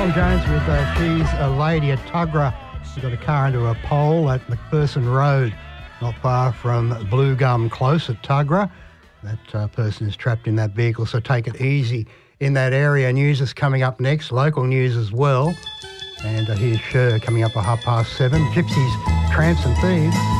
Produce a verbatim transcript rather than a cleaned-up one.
Sean Jones with uh, She's a Lady at Tuggerah. He got a car into a pole at McPherson Road, not far from Blue Gum Close at Tuggerah. That uh, person is trapped in that vehicle, so take it easy in that area. News is coming up next, local news as well. And uh, here's Cher coming up at half past seven. Gypsies, Tramps and Thieves.